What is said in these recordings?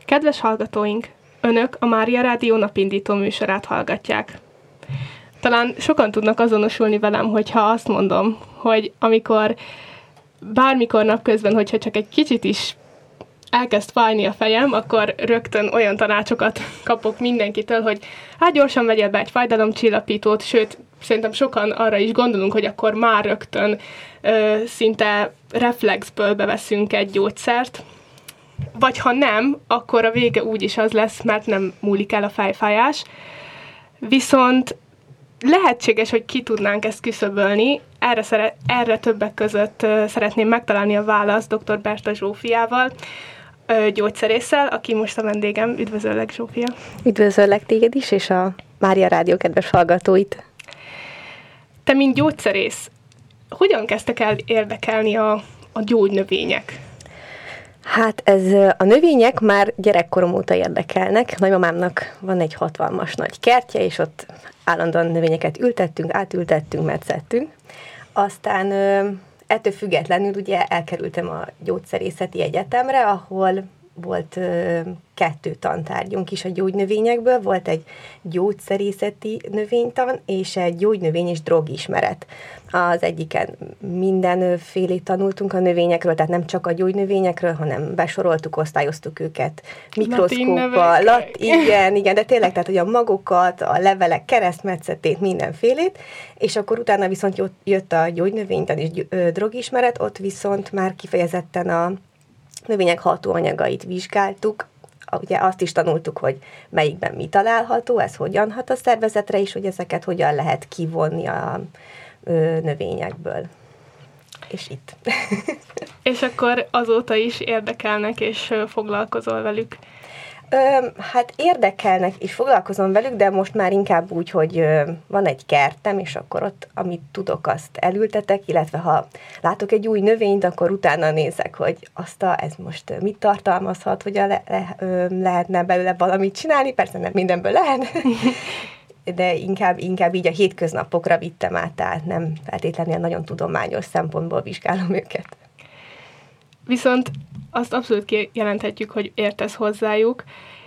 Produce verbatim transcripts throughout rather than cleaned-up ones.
Kedves hallgatóink, Önök a Mária Rádió napindító műsorát hallgatják. Talán sokan tudnak azonosulni velem, hogyha azt mondom, hogy amikor bármikor napközben, hogyha csak egy kicsit is elkezd fájni a fejem, akkor rögtön olyan tanácsokat kapok mindenkitől, hogy hát gyorsan vegyél be egy fájdalomcsillapítót, sőt, szerintem sokan arra is gondolunk, hogy akkor már rögtön ö, szinte reflexből beveszünk egy gyógyszert, vagy ha nem, akkor a vége úgyis az lesz, mert nem múlik el a fejfájás. Viszont lehetséges, hogy ki tudnánk ezt küszöbölni. Erre, szere- erre többek között uh, szeretném megtalálni a választ dr. Berta Zsófiával, uh, gyógyszerésszel, aki most a vendégem. Üdvözöllek, Zsófia! Üdvözöllek téged is, és a Mária Rádió kedves hallgatóit! Te, mint gyógyszerész, hogyan kezdtek el érdekelni a, a gyógynövények? Hát ez a növények már gyerekkorom óta érdekelnek. Nagymamámnak van egy hatalmas nagy kertje, és ott állandóan növényeket ültettünk, átültettünk, metszettünk. Aztán ettől függetlenül ugye elkerültem a gyógyszerészeti egyetemre, ahol volt kettő tantárgyunk is a gyógynövényekből, volt egy gyógyszerészeti növénytan, és egy gyógynövény és drogismeret. Az egyiken mindenfélét tanultunk a növényekről, tehát nem csak a gyógynövényekről, hanem besoroltuk, osztályoztuk őket mikroszkóppal. Lat, igen, igen, de tényleg, tehát hogy a magokat, a levelek keresztmetszetét, mindenfélét, és akkor utána viszont jött a gyógynövénytan és drogismeret, ott viszont már kifejezetten a növények hatóanyagait vizsgáltuk, ugye azt is tanultuk, hogy melyikben mi található, ez hogyan hat a szervezetre, és hogy ezeket hogyan lehet kivonni a ö, növényekből. És itt. És akkor azóta is érdekelnek, és foglalkozol velük? Ö, hát érdekelnek, és foglalkozom velük, de most már inkább úgy, hogy ö, van egy kertem, és akkor ott, amit tudok, azt elültetek, illetve ha látok egy új növényt, akkor utána nézek, hogy azt a, ez most mit tartalmazhat, hogy a le, le, ö, lehetne belőle valamit csinálni, persze nem mindenből lehet, de inkább, inkább így a hétköznapokra vittem át, tehát nem feltétlenül nagyon tudományos szempontból vizsgálom őket. Viszont azt abszolút kijelenthetjük, hogy értesz hozzájuk,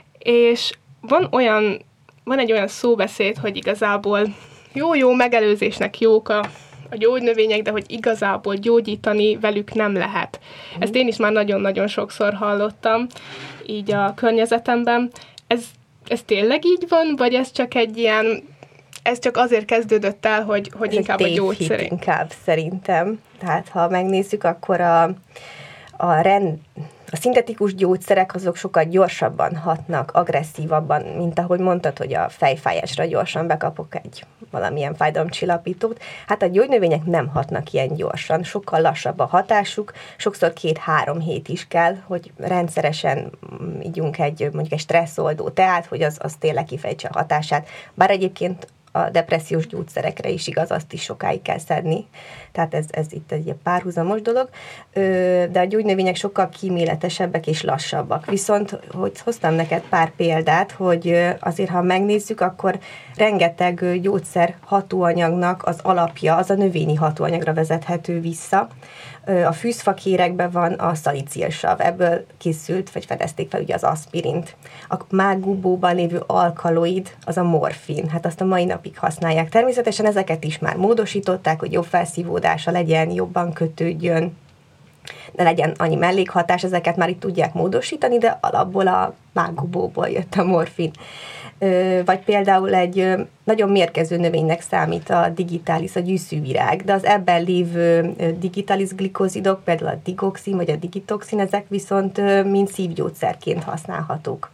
és van olyan, van egy olyan szóbeszéd, hogy igazából jó-jó megelőzésnek jók a, a gyógynövények, de hogy igazából gyógyítani velük nem lehet. Mm. Ezt én is már nagyon-nagyon sokszor hallottam, így a környezetemben. Ez, ez tényleg így van, vagy ez csak egy ilyen, ez csak azért kezdődött el, hogy, hogy inkább a gyógyszerek? Inkább szerintem. Tehát ha megnézzük, akkor a A, rend, a szintetikus gyógyszerek azok sokkal gyorsabban hatnak, agresszívabban, mint ahogy mondtad, hogy a fejfájásra gyorsan bekapok egy valamilyen fájdalomcsillapítót. Hát a gyógynövények nem hatnak ilyen gyorsan, sokkal lassabb a hatásuk, sokszor két-három hét is kell, hogy rendszeresen ígyunk egy, mondjuk egy stresszoldó teát, hogy az, az tényleg kifejtse a hatását. Bár egyébként a depressziós gyógyszerekre is igaz, azt is sokáig kell szedni. Tehát ez, ez itt egy párhuzamos dolog. De a gyógynövények sokkal kíméletesebbek és lassabbak. Viszont, hogy hoztam neked pár példát, hogy azért, ha megnézzük, akkor rengeteg gyógyszer hatóanyagnak az alapja, az a növényi hatóanyagra vezethető vissza. A fűzfakérekben van a szalicilsav, ebből készült, vagy fedezték fel ugye az aszpirint. A mággubóban lévő alkaloid, az a morfin, hát azt a mai napig használják. Természetesen ezeket is már módosították, hogy jobb felszívódása legyen, jobban kötődjön, ne legyen annyi mellékhatás, ezeket már itt tudják módosítani, de alapból a mággubóból jött a morfin. Vagy például egy nagyon mérgező növénynek számít a digitalis, a gyűszűvirág, de az ebben lévő digitalis glikozidok, például a digoxin vagy a digitoxin, ezek viszont mind szívgyógyszerként használhatók.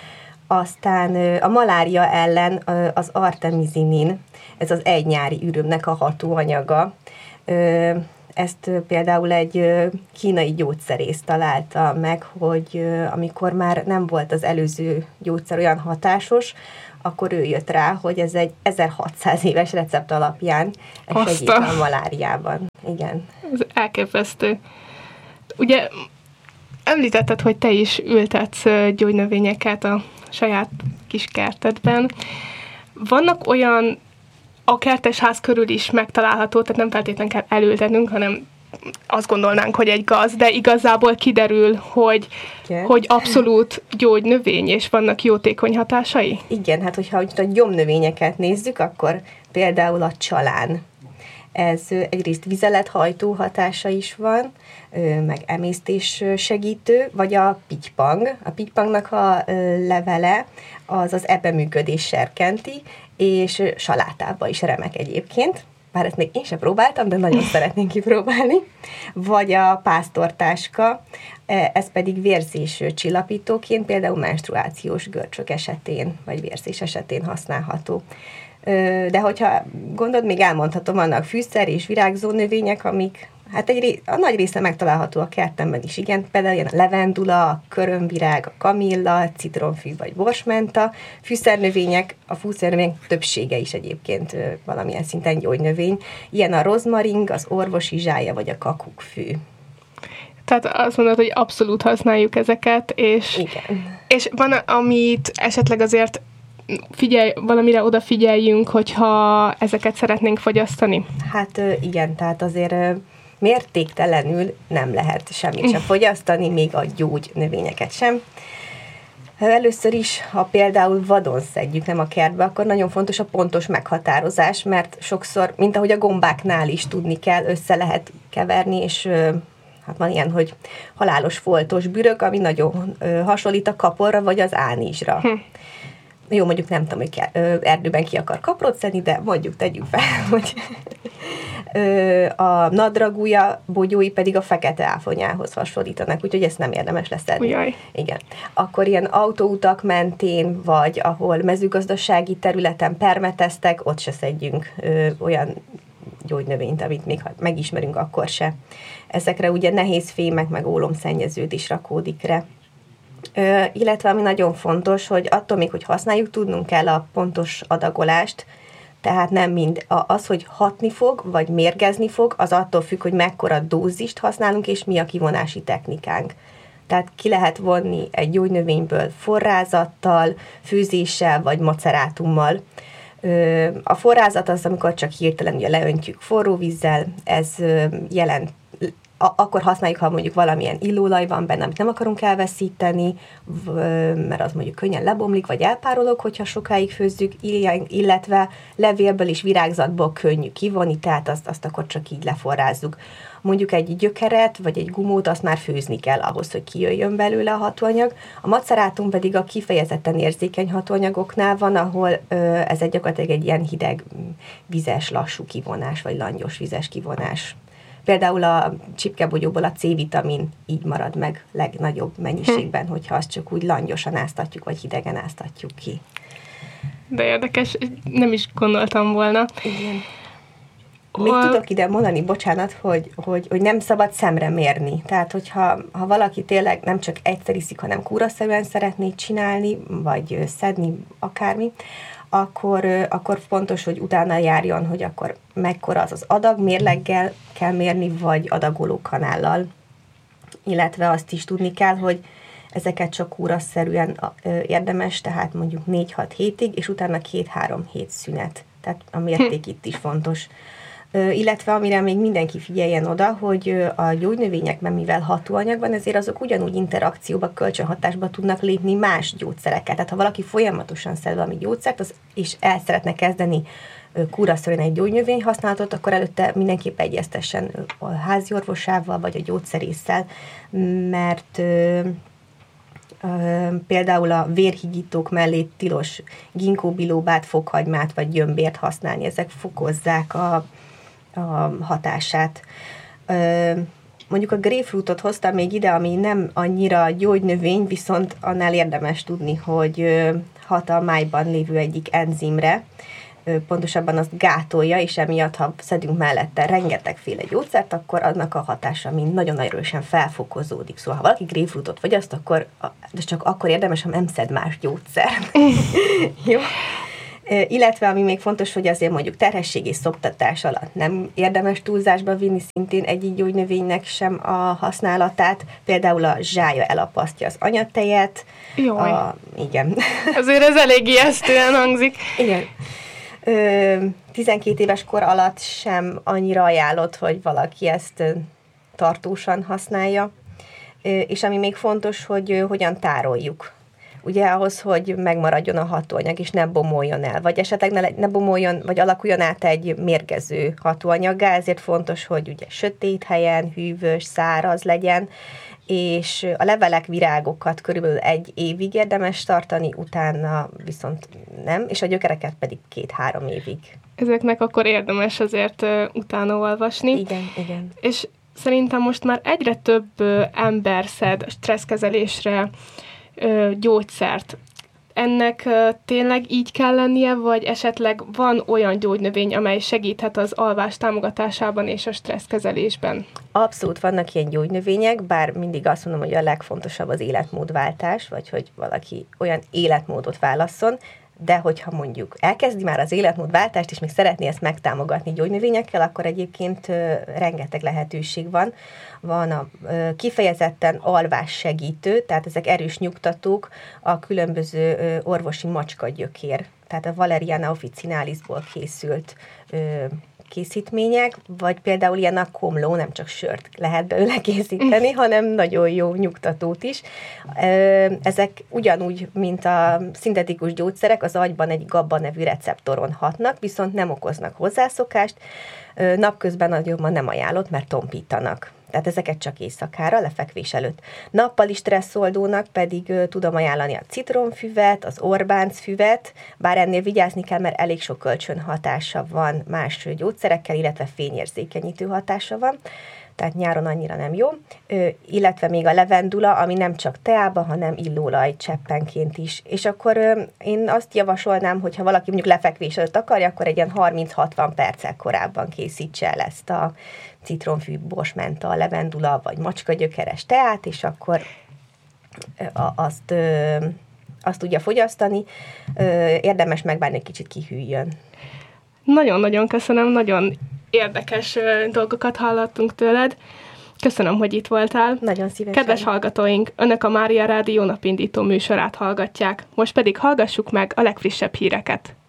Aztán a malária ellen az artemisinin, ez az egynyári ürömnek a hatóanyaga. Ezt például egy kínai gyógyszerész találta meg, hogy amikor már nem volt az előző gyógyszer olyan hatásos, akkor ő jött rá, hogy ez egy ezerhatszáz éves recept alapján segít a maláriában. Igen. Ez elképesztő. Ugye említetted, hogy te is ültetsz gyógynövényeket a saját kis kertedben. Vannak olyan, a kertesház körül is megtalálható, tehát nem feltétlenül kell elültetnünk, hanem azt gondolnánk, hogy egy gaz, de igazából kiderül, hogy, hogy abszolút gyógynövény, és vannak jótékony hatásai? Igen, hát hogyha a gyomnövényeket nézzük, akkor például a csalán. Ez egyrészt vizelethajtó hatása is van, meg emésztés segítő, vagy a pitypang. A pitypangnak a levele az az ebbenműködés serkenti, és salátába is remek egyébként. Bár ezt még én sem próbáltam, de nagyon szeretnénk kipróbálni. Vagy a pásztortáska, ez pedig vérzés csillapítóként, például menstruációs görcsök esetén, vagy vérzés esetén használható. De hogyha gondolod, még elmondhatom, vannak fűszer és virágzó növények, amik hát egy ré- a nagy része megtalálható a kertemben is, igen, például ilyen a levendula, a körömvirág, a kamilla, a citronfű vagy borsmenta, fűszernövények, a fűszernövények többsége is egyébként valamilyen szinten gyógynövény, ilyen a rozmaring, az orvosi zsája vagy a kakukkfű. Tehát azt mondod, hogy abszolút használjuk ezeket, és, igen. és van, amit esetleg azért figyelj, valamire odafigyeljünk, hogyha ezeket szeretnénk fogyasztani? Hát igen, tehát azért mértéktelenül nem lehet semmit sem fogyasztani, még a gyógynövényeket sem. Először is, ha például vadon szedjük, nem a kertbe, akkor nagyon fontos a pontos meghatározás, mert sokszor, mint ahogy a gombáknál is tudni kell, össze lehet keverni, és hát van ilyen, hogy halálos foltos bürök, ami nagyon hasonlít a kaporra, vagy az ánizsra. Hm. Jó, mondjuk nem tudom, hogy kell, erdőben ki akar kaprot szedni, de mondjuk tegyük fel, hogy a nadragúja bogyói pedig a fekete áfonyához hasonlítanak, úgyhogy ezt nem érdemes leszedni. Ujjaj. Igen. Akkor ilyen autóutak mentén, vagy ahol mezőgazdasági területen permeteztek, ott se szedjünk ö, olyan gyógynövényt, amit még ha megismerünk, akkor se. Ezekre ugye nehéz fémek, meg ólomszennyeződés rakódik rá. Ö, illetve ami nagyon fontos, hogy attól még, hogy használjuk, tudnunk kell a pontos adagolást, tehát nem mind, az, hogy hatni fog, vagy mérgezni fog, az attól függ, hogy mekkora dózist használunk, és mi a kivonási technikánk. Tehát ki lehet vonni egy gyógynövényből forrázattal, főzéssel, vagy macerátummal. A forrázat az, amikor csak hirtelen ugye leöntjük forró vízzel, ez jelent, akkor használjuk, ha mondjuk valamilyen illóolaj van benne, amit nem akarunk elveszíteni, mert az mondjuk könnyen lebomlik, vagy elpárolog, hogyha sokáig főzzük, illetve levélből és virágzatból könnyű kivonni, tehát azt, azt akkor csak így leforrázzuk. Mondjuk egy gyökeret, vagy egy gumót, azt már főzni kell ahhoz, hogy kijöjjön belőle a hatóanyag. A macerátum pedig a kifejezetten érzékeny hatóanyagoknál van, ahol ö, ez egy gyakorlatilag egy ilyen hideg, vizes, lassú kivonás, vagy langyos vizes kivonás. Például a csipkebogyóból a C-vitamin így marad meg legnagyobb mennyiségben, hogyha azt csak úgy langyosan áztatjuk, vagy hidegen áztatjuk ki. De érdekes, nem is gondoltam volna. Igen. Még a... tudok ide mondani, bocsánat, hogy, hogy, hogy nem szabad szemre mérni. Tehát, hogyha ha valaki tényleg nem csak egyszer iszik, hanem kúraszerűen szeretné csinálni, vagy szedni, akármi, akkor, akkor fontos, hogy utána járjon, hogy akkor mekkora az az adag, mérleggel kell mérni, vagy adagoló kanállal. Illetve azt is tudni kell, hogy ezeket csak kúraszerűen érdemes, tehát mondjuk négy-hat hétig, és utána két-három hét szünet. Tehát a mérték itt is fontos. Illetve amire még mindenki figyeljen oda, hogy a gyógynövényekben, mivel hatóanyag van, ezért azok ugyanúgy interakcióba, kölcsönhatásba tudnak lépni más gyógyszerekkel. Tehát ha valaki folyamatosan szed valami gyógyszert, az, és el szeretne kezdeni kúraszerűen egy gyógynövény használatot, akkor előtte mindenképp egyeztessen a háziorvosával, vagy a gyógyszerésszel, mert például a vérhigítók mellé tilos ginkóbilóbát, fokhagymát vagy gyömbért használni. Ezek fokozzák a a hatását. Mondjuk a grapefruitot hoztam még ide, ami nem annyira gyógynövény, viszont annál érdemes tudni, hogy hat a májban lévő egyik enzimre, pontosabban azt gátolja, és emiatt, ha szedünk mellette rengetegféle gyógyszert, akkor annak a hatása mind nagyon erősen felfokozódik. Szóval, ha valaki grapefruitot fogyaszt, akkor de csak akkor érdemes, ha nem szed más gyógyszert. Jó? Illetve, ami még fontos, hogy azért mondjuk terhesség és szoptatás alatt nem érdemes túlzásba vinni szintén egyik gyógynövénynek sem a használatát. Például a zsája elapasztja az anyatejet. Jaj. A, igen. Azért ez elég ijesztően hangzik. Igen. Ö, tizenkét éves kor alatt sem annyira ajánlott, hogy valaki ezt tartósan használja, és ami még fontos, hogy hogyan tároljuk. Ugye ahhoz, hogy megmaradjon a hatóanyag, és ne bomoljon el, vagy esetleg ne, ne bomoljon, vagy alakuljon át egy mérgező hatóanyaggá, ezért fontos, hogy ugye sötét helyen, hűvös, száraz legyen, és a levelek, virágokat körülbelül egy évig érdemes tartani, utána viszont nem, és a gyökereket pedig két-három évig. Ezeknek akkor érdemes azért uh, utána olvasni. Igen, igen. És szerintem most már egyre több uh, ember szed stresszkezelésre uh, gyógyszert. Ennek uh, tényleg így kell lennie, vagy esetleg van olyan gyógynövény, amely segíthet az alvás támogatásában és a stresszkezelésben? Abszolút vannak ilyen gyógynövények, bár mindig azt mondom, hogy a legfontosabb az életmódváltás, vagy hogy valaki olyan életmódot válasszon, de hogyha mondjuk elkezdi már az életmódváltást, és még szeretné ezt megtámogatni gyógynövényekkel, akkor egyébként ö, rengeteg lehetőség van. Van a ö, kifejezetten alvássegítő, tehát ezek erős nyugtatók, a különböző ö, orvosi macskagyökér, tehát a Valeriana officinalisból készült ö, készítmények, vagy például ilyen a komló, nem csak sört lehet belőle készíteni, hanem nagyon jó nyugtatót is. Ezek ugyanúgy, mint a szintetikus gyógyszerek, az agyban egy GABA nevű receptoron hatnak, viszont nem okoznak hozzászokást, napközben nagyobban nem ajánlott, mert tompítanak. Tehát ezeket csak éjszakára, lefekvés előtt. Nappali stresszoldónak pedig uh, tudom ajánlani a citromfüvet, az orbáncfüvet, bár ennél vigyázni kell, mert elég sok kölcsönhatása van más gyógyszerekkel, illetve fényérzékenyítő hatása van, tehát nyáron annyira nem jó, Ö, illetve még a levendula, ami nem csak teába, hanem illóolaj cseppenként is. És akkor ö, én azt javasolnám, hogy ha valaki mondjuk lefekvés előtt akarja, akkor egy ilyen harminc-hatvan perccel korábban készítse el ezt a citromfű, borsmenta, levendula, vagy macskagyökeres teát, és akkor ö, azt, ö, azt tudja fogyasztani. Ö, érdemes megvárni, egy kicsit kihűljön. Nagyon-nagyon köszönöm, nagyon érdekes ö, dolgokat hallottunk tőled. Köszönöm, hogy itt voltál. Nagyon szívesen. Kedves hallgatóink, Önök a Mária Rádió napindító műsorát hallgatják. Most pedig hallgassuk meg a legfrissebb híreket.